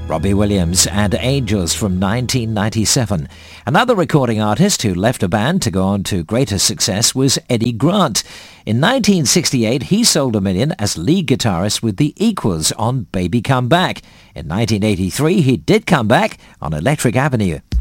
Robbie Williams and Angels from 1997. Another recording artist who left a band to go on to greater success was Eddie Grant. In 1968, he sold $1 million as lead guitarist with the Equals on Baby Come Back. In 1983, he did come back on Electric Avenue.